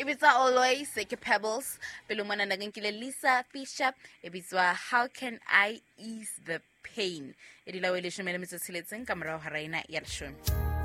bitswa Always ke Pebbles pelo mona nageng ke Lisa Fisher e bitswa How Can I Ease the Pain e dilawele shumele metso tshiletseng ka morao ga raina ya leshome.